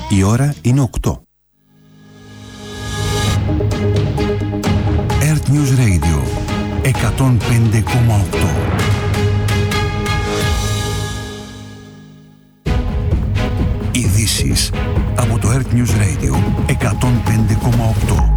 Η ώρα είναι 8. Earth News Radio 105,8. Ειδήσεις από το Earth News Radio 105,8.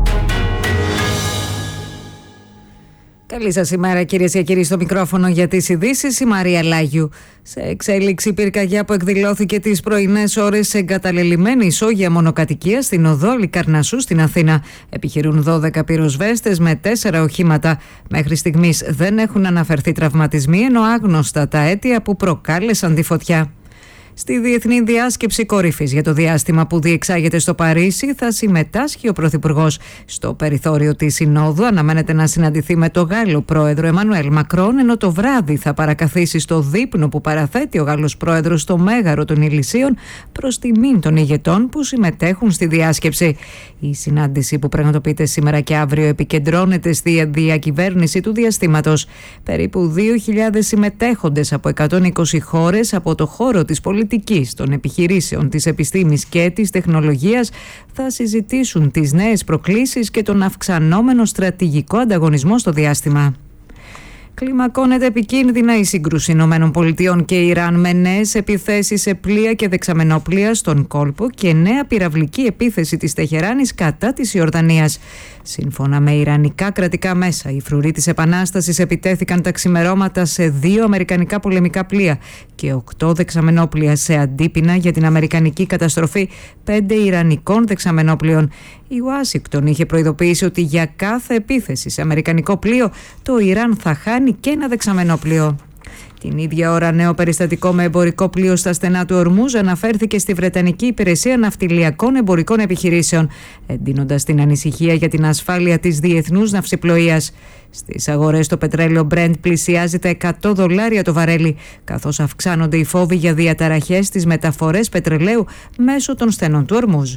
Καλή σας ημέρα, κυρίες και κύριοι, στο μικρόφωνο για τις ειδήσεις, η Μαρία Λάγιου. Σε εξέλιξη πυρκαγιά που εκδηλώθηκε τις πρωινές ώρες σε εγκαταλελειμμένη ισόγεια μονοκατοικία στην οδό Λικαρνασσού στην Αθήνα. Επιχειρούν 12 πυροσβέστες με 4 οχήματα. Μέχρι στιγμής δεν έχουν αναφερθεί τραυματισμοί, ενώ άγνωστα τα αίτια που προκάλεσαν τη φωτιά. Στη Διεθνή Διάσκεψη Κορύφης για το διάστημα που διεξάγεται στο Παρίσι θα συμμετάσχει ο Πρωθυπουργός. Στο περιθώριο της Συνόδου αναμένεται να συναντηθεί με τον Γάλλο Πρόεδρο Εμμανουέλ Μακρόν, ενώ το βράδυ θα παρακαθίσει στο δείπνο που παραθέτει ο Γάλλος Πρόεδρος στο Μέγαρο των Ηλυσίων προς τιμήν των ηγετών που συμμετέχουν στη διάσκεψη. Η συνάντηση που πραγματοποιείται σήμερα και αύριο επικεντρώνεται στη διακυβέρνηση του διαστήματος. Περίπου 2.000 συμμετέχοντες από 120 χώρες από το χώρο της πολιτικής, των επιχειρήσεων, της επιστήμης και της τεχνολογίας θα συζητήσουν τις νέες προκλήσεις και τον αυξανόμενο στρατηγικό ανταγωνισμό στο διάστημα. Κλιμακώνεται επικίνδυνα η σύγκρουση ΗΠΑ και Ιράν με νέες επιθέσεις σε πλοία και δεξαμενόπλοια στον κόλπο και νέα πυραυλική επίθεση της Τεχεράνης κατά της Ιορδανίας. Σύμφωνα με ιρανικά κρατικά μέσα, οι φρουροί της Επανάστασης επιτέθηκαν τα ξημερώματα σε 2 αμερικανικά πολεμικά πλοία και 8 δεξαμενόπλοια σε αντίπεινα για την αμερικανική καταστροφή 5 ιρανικών δεξαμενόπλοιων. Η Ουάσιγκτον είχε προειδοποιήσει ότι για κάθε επίθεση σε αμερικανικό πλοίο το Ιράν θα χάνει και ένα δεξαμενόπλοιο. Την ίδια ώρα, νέο περιστατικό με εμπορικό πλοίο στα στενά του Ορμούζ αναφέρθηκε στη Βρετανική Υπηρεσία Ναυτιλιακών Εμπορικών Επιχειρήσεων, εντείνοντας την ανησυχία για την ασφάλεια της διεθνούς ναυσιπλοείας. Στις αγορές το πετρέλαιο Brent πλησιάζει τα $100 το βαρέλι, καθώς αυξάνονται οι φόβοι για διαταραχές στις μεταφορές πετρελαίου μέσω των στενών του Ορμούζ.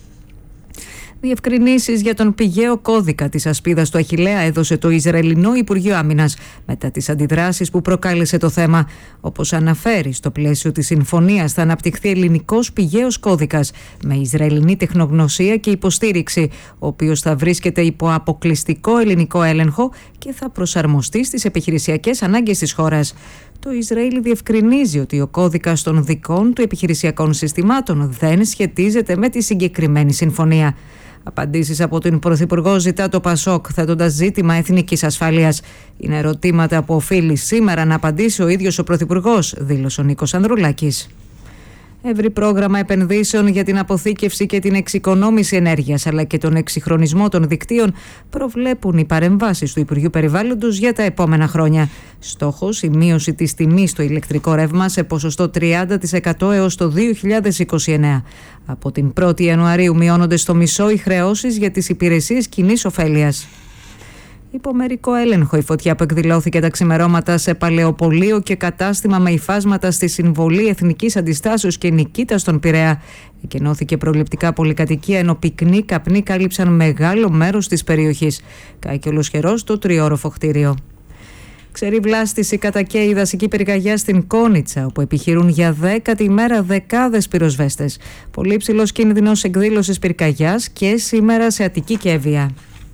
Διευκρινήσεις για τον πηγαίο κώδικα της ασπίδας του Αχιλλέα έδωσε το Ισραηλινό Υπουργείο Άμυνας μετά τις αντιδράσεις που προκάλεσε το θέμα. Όπως αναφέρει, στο πλαίσιο της συμφωνίας θα αναπτυχθεί ελληνικός πηγαίος κώδικας με Ισραηλινή τεχνογνωσία και υποστήριξη, ο οποίος θα βρίσκεται υπό αποκλειστικό ελληνικό έλεγχο και θα προσαρμοστεί στις επιχειρησιακές ανάγκες της χώρας. Το Ισραήλ διευκρινίζει ότι ο κώδικας των δικών του επιχειρησιακών συστημάτων δεν σχετίζεται με τη συγκεκριμένη συμφωνία. Απαντήσεις από τον Πρωθυπουργό ζητά το ΠΑΣΟΚ, θέτοντας ζήτημα εθνικής ασφάλειας. Είναι ερωτήματα που οφείλει σήμερα να απαντήσει ο ίδιος ο Πρωθυπουργός, δήλωσε ο Νίκος Ανδρουλάκης. Εύρυ πρόγραμμα επενδύσεων για την αποθήκευση και την εξοικονόμηση ενέργειας αλλά και τον εξυγχρονισμό των δικτύων προβλέπουν οι παρεμβάσεις του Υπουργείου Περιβάλλοντος για τα επόμενα χρόνια. Στόχος η μείωση της τιμής στο ηλεκτρικό ρεύμα σε ποσοστό 30% έως το 2029. Από την 1η Ιανουαρίου μειώνονται στο μισό οι χρεώσεις για τις υπηρεσίες κοινής ωφέλειας. Υπό μερικό έλεγχο η φωτιά που εκδηλώθηκε τα ξημερώματα σε παλαιοπωλείο και κατάστημα με υφάσματα στη Συμβολή Εθνικής Αντιστάσεως και Νικήτας στον Πειραιά. Εκενώθηκε προληπτικά πολυκατοικία, ενώ πυκνοί καπνοί κάλυψαν μεγάλο μέρος της περιοχής. Κάηκε ολοσχερός το τριόροφο κτίριο. Ξερή βλάστηση κατακαίει η δασική πυρκαγιά στην Κόνιτσα, όπου επιχειρούν για 10η ημέρα δεκάδες πυροσβέστες. Πολύ ψηλός κίνδυνος εκδήλωσης πυρκαγιάς και σήμερα σε Αττική και Εύβοια.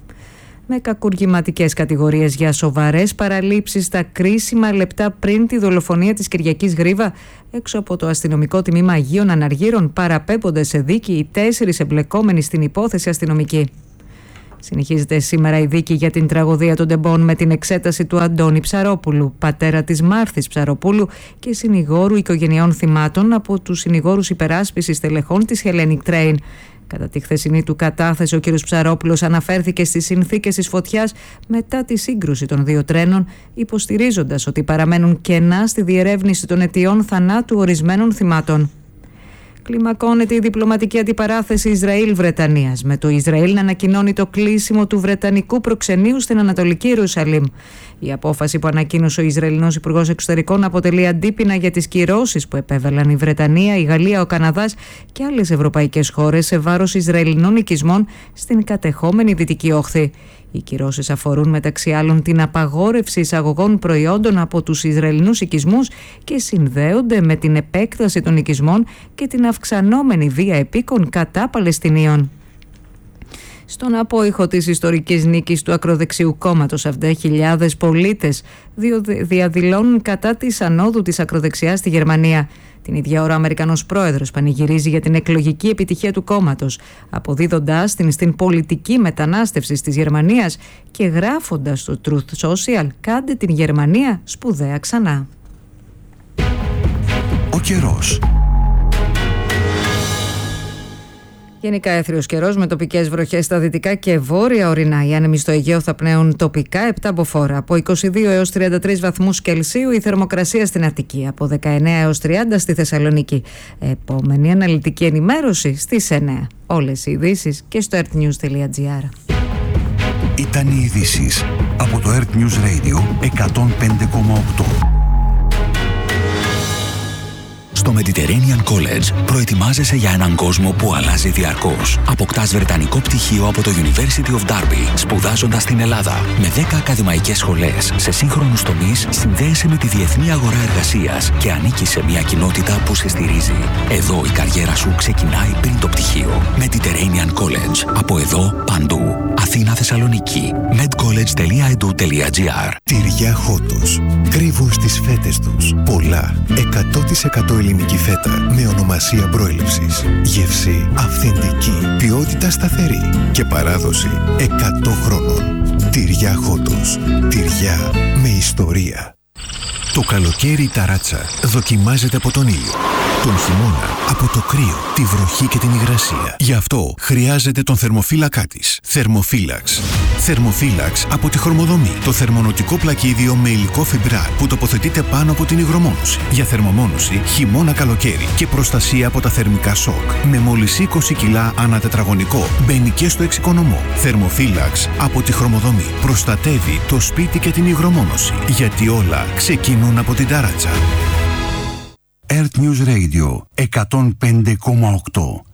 Με κακουργηματικές κατηγορίες για σοβαρές παραλήψεις στα κρίσιμα λεπτά πριν τη δολοφονία της Κυριακής Γρίβα, έξω από το αστυνομικό τμήμα Αγίων Αναργύρων παραπέμπονται σε δίκη οι 4 εμπλεκόμενοι στην υπόθεση αστυνομικοί. Συνεχίζεται σήμερα η δίκη για την τραγωδία των Ντεμπών με την εξέταση του Αντώνη Ψαρόπουλου, πατέρα της Μάρθης Ψαροπούλου και συνηγόρου οικογενειών θυμάτων από τους συνηγόρους υπεράσπισης τελεχών της Hellenic Train. Κατά τη χθεσινή του κατάθεση, ο κ. Ψαρόπουλος αναφέρθηκε στις συνθήκες της φωτιάς μετά τη σύγκρουση των 2 τρένων, υποστηρίζοντας ότι παραμένουν κενά στη διερεύνηση των αιτιών θανάτου ορισμένων θυμάτων. Κλιμακώνεται η διπλωματική αντιπαράθεση Ισραήλ-Βρετανίας, με το Ισραήλ να ανακοινώνει το κλείσιμο του βρετανικού προξενείου στην Ανατολική Ιερουσαλήμ. Η απόφαση που ανακοίνωσε ο Ισραηλινός Υπουργός Εξωτερικών αποτελεί αντίπεινα για τις κυρώσεις που επέβαλαν η Βρετανία, η Γαλλία, ο Καναδάς και άλλες ευρωπαϊκές χώρες σε βάρος Ισραηλινών οικισμών στην κατεχόμενη Δυτική Όχθη. Οι κυρώσεις αφορούν μεταξύ άλλων την απαγόρευση εισαγωγών προϊόντων από τους Ισραηλινούς οικισμούς και συνδέονται με την επέκταση των οικισμών και την αυξανόμενη βία επίκων κατά Παλαιστινίων. Στον απόϊχο της ιστορικής νίκης του ακροδεξιού κόμματος ΑΦΔΕ, χιλιάδες πολίτες διαδηλώνουν κατά της ανόδου της ακροδεξιάς στη Γερμανία. Την ίδια ώρα ο Αμερικανός πρόεδρος πανηγυρίζει για την εκλογική επιτυχία του κόμματος, αποδίδοντάς την στην πολιτική μετανάστευση της Γερμανίας και γράφοντας στο Truth Social «Κάντε την Γερμανία σπουδαία ξανά». Ο καιρός. Γενικά έθριος καιρός με τοπικές βροχές στα δυτικά και βόρεια ορεινά. Οι άνεμοι στο Αιγαίο θα πνέουν τοπικά 7 μποφόρ. Από 22 έως 33 βαθμούς Κελσίου η θερμοκρασία στην Αττική. Από 19 έως 30 στη Θεσσαλονίκη. Επόμενη αναλυτική ενημέρωση στις 9. Όλες οι ειδήσεις και στο earthnews.gr. Ήταν οι ειδήσεις από το Earth News Radio 105,8. Στο Mediterranean College προετοιμάζεσαι για έναν κόσμο που αλλάζει διαρκώς. Αποκτάς βρετανικό πτυχίο από το University of Derby, σπουδάζοντας στην Ελλάδα. Με 10 ακαδημαϊκές σχολές σε σύγχρονους τομείς, συνδέεσαι με τη διεθνή αγορά εργασίας και ανήκεις σε μια κοινότητα που σε στηρίζει. Εδώ η καριέρα σου ξεκινάει πριν το πτυχίο. Mediterranean College. Από εδώ, παντού. Αθήνα, Θεσσαλονίκη. medcollege.edu.gr. Τυριά Χότος. Κρύβουν στις φέτες τους πολλά. 100% ελληνική φέτα με ονομασία προέλευσης. Γεύση αυθεντική. Ποιότητα σταθερή. Και παράδοση 100 χρόνων. Τυριά Χότος. Τυριά με ιστορία. Το καλοκαίρι η ταράτσα δοκιμάζεται από τον ήλιο. Τον χειμώνα από το κρύο, τη βροχή και την υγρασία. Γι' αυτό χρειάζεται τον θερμοφύλακά της. Θερμοφύλαξ. Θερμοφύλαξ από τη Χρωμοδομή. Το θερμονοτικό πλακίδιο με υλικό φιμπράρ που τοποθετείται πάνω από την υγρομόνωση. Για θερμομόνωση χειμώνα-καλοκαίρι και προστασία από τα θερμικά σοκ. Με μόλις 20 κιλά ανά τετραγωνικό. Μπαίνει και στο εξοικονομό. Θερμοφύλαξ από τη Χρωμοδομή. Προστατεύει το σπίτι και την υγρομόνωση. Γιατί όλα ξεκινούν από την ταράτσα. Earth News Radio 105,8.